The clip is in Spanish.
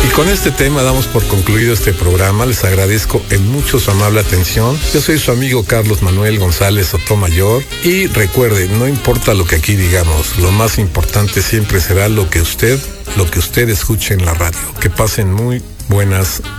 Con este tema damos por concluido este programa. Les agradezco en mucho su amable atención. Yo soy su amigo Carlos Manuel González Sotomayor y recuerden, no importa lo que aquí digamos, lo más importante siempre será lo que usted escuche en la radio. Que pasen muy buenas